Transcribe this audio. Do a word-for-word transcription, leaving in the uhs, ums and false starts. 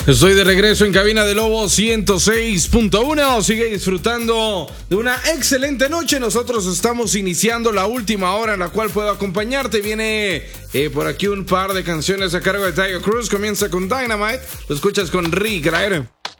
Estoy de regreso en cabina de Lobo ciento seis punto uno. Sigue disfrutando de una excelente noche. Nosotros estamos iniciando la última hora en la cual puedo acompañarte. Viene eh, por aquí un par de canciones a cargo de Tiger Cruz. Comienza con Dynamite. Lo escuchas con Rick Ryder.